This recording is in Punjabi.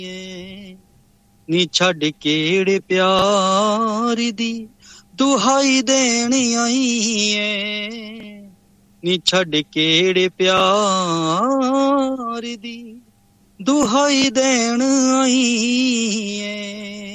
ਨੀ ਛੱਡ ਕਿਹੜੇ ਪਿਆਰ ਦੀ ਦੁਹਾਈ ਦੇਣ ਆਈ ਏ ਨੀ ਛੱਡ ਕਿਹੜੇ ਪਿਆਰ ਦੀ ਦੁਹਾਈ ਦੇਣ ਆਈ ਏ